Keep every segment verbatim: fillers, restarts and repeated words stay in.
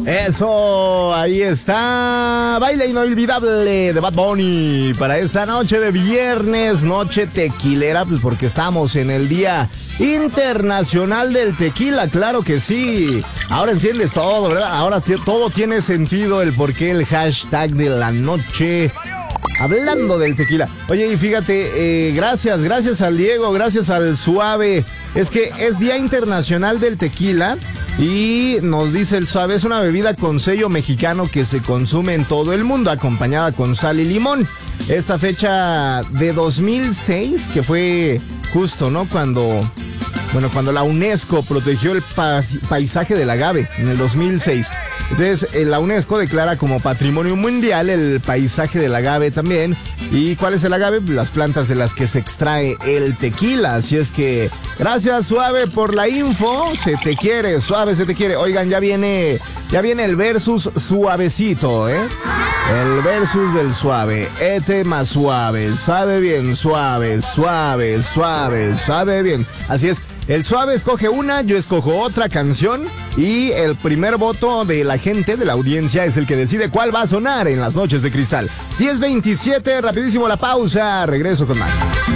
Eso, ahí está. Baile inolvidable de Bad Bunny para esa noche de viernes, noche tequilera, pues porque estamos en el Día Internacional del Tequila, claro que sí. Ahora entiendes todo, ¿verdad? Ahora t- todo tiene sentido, el porqué, el hashtag de la noche. Hablando del tequila. Oye, y fíjate, eh, gracias, gracias al Diego, gracias al Suave. Es que es Día Internacional del Tequila y nos dice el Suave, es una bebida con sello mexicano que se consume en todo el mundo, acompañada con sal y limón. Esta fecha de dos mil seis, que fue justo, ¿no? Cuando... Bueno, cuando la UNESCO protegió el pa- paisaje del agave en el dos mil seis. Entonces, eh, la UNESCO declara como patrimonio mundial el paisaje del agave también. ¿Y cuál es el agave? Las plantas de las que se extrae el tequila. Así es que, gracias, Suave, por la info. Se te quiere, Suave, se te quiere. Oigan, ya viene, ya viene el versus suavecito, ¿eh? El versus del Suave. Este más suave. Sabe bien, suave, suave, suave, sabe bien. Así es. El Suave escoge una, yo escojo otra canción y el primer voto de la gente, de la audiencia, es el que decide cuál va a sonar en las noches de cristal. diez veintisiete, rapidísimo la pausa, regreso con más.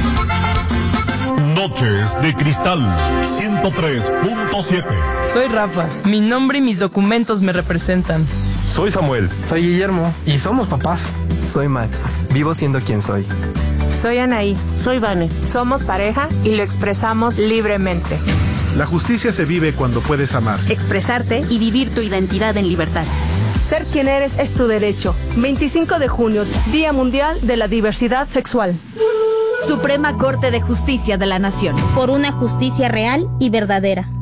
Noches de Cristal ciento tres punto siete. Soy Rafa, mi nombre y mis documentos me representan. Soy Samuel. Soy Guillermo y somos papás. Soy Max, vivo siendo quien soy. Soy Anaí. Soy Vane. Somos pareja y lo expresamos libremente. La justicia se vive cuando puedes amar, expresarte y vivir tu identidad en libertad. Ser quien eres es tu derecho. veinticinco de junio, Día Mundial de la Diversidad Sexual. Suprema Corte de Justicia de la Nación. Por una justicia real y verdadera.